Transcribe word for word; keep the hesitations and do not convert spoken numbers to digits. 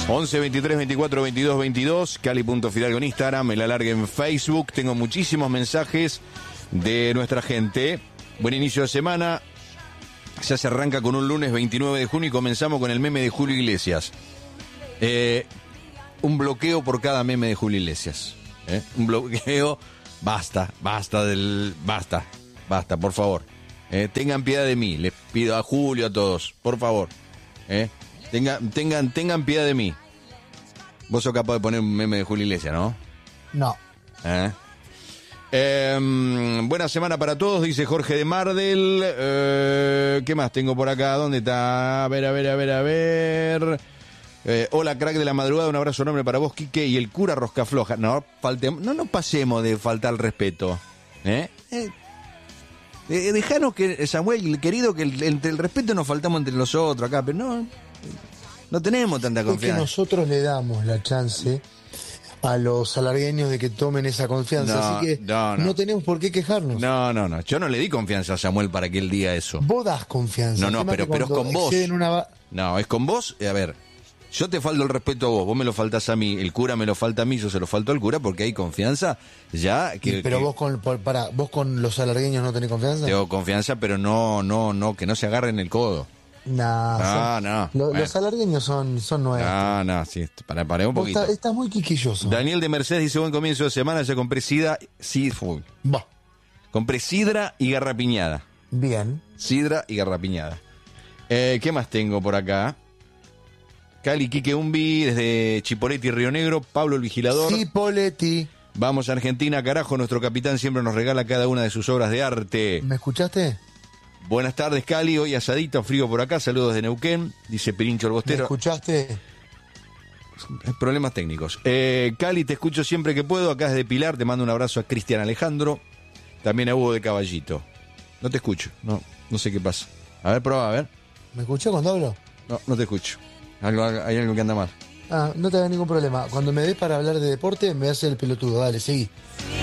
once, veintitrés, veinticuatro, veintidós, veintidós, Cali.Fidalgo en Instagram, el alargue en Facebook. Tengo muchísimos mensajes de nuestra gente. Buen inicio de semana. Ya se arranca con un lunes veintinueve de junio y comenzamos con el meme de Julio Iglesias. Eh, un bloqueo por cada meme de Julio Iglesias. ¿eh? Un bloqueo. Basta, basta del... Basta, basta, por favor. Eh, tengan piedad de mí. Les pido a Julio, a todos, por favor. Eh. Tengan, tengan, tengan piedad de mí. Vos sos capaz de poner un meme de Julio Iglesias, ¿no? No. ¿Eh? Eh, buena semana para todos, dice Jorge de Mardel. Eh, ¿Qué más tengo por acá? ¿Dónde está? A ver, a ver, a ver, a ver. Eh, hola, crack de la madrugada, un abrazo enorme para vos, Quique, y el cura Roscafloja. No, faltemos, no nos pasemos de faltar al respeto. ¿Eh? eh eh, dejanos que, Samuel, querido, que el, entre el respeto nos faltamos entre nosotros acá, pero no... No tenemos tanta confianza. Es que nosotros le damos la chance a los alargueños de que tomen esa confianza, no, así que no, no. no tenemos por qué quejarnos. No, no, no. Yo no le di confianza a Samuel para que él diga eso. Vos das confianza. No, no, pero, pero es con vos. Una... No, es con vos. A ver, yo te falto el respeto a vos, vos me lo faltás a mí, el cura me lo falta a mí, yo se lo falto al cura porque hay confianza ya. Que, pero que... vos con para, vos con los alargueños no tenés confianza. Tengo confianza, pero no, no, no, que no se agarren el codo. Nah, no, son, no. Lo, bueno. Los alargueños son, son nuevos. No, no, sí, para, para un poquito. Estás está muy quisquilloso. Daniel de Mercedes dice, buen comienzo de semana, ya compré sidra, sí, bah. compré sidra y garrapiñada. Bien. Sidra y garrapiñada. Eh, ¿Qué más tengo por acá? Cali, Quique Umbi, desde Chipoleti, Río Negro, Pablo el Vigilador. Chipoleti. Vamos a Argentina, carajo, nuestro capitán siempre nos regala cada una de sus obras de arte. ¿Me escuchaste? Buenas tardes, Cali, hoy asadito, frío por acá, saludos de Neuquén, dice Pirincho el Bostero. ¿Me escuchaste? Problemas técnicos. Eh, Cali, te escucho siempre que puedo, acá desde Pilar, te mando un abrazo a Cristian Alejandro, también a Hugo de Caballito. No te escucho, no, no sé qué pasa. A ver, prueba, a ver. ¿Me escuchó cuando hablo? No, no te escucho. Algo, hay algo que anda mal. Ah, no te hagas ningún problema. Cuando me des para hablar de deporte, me hace el pelotudo. Dale, seguí.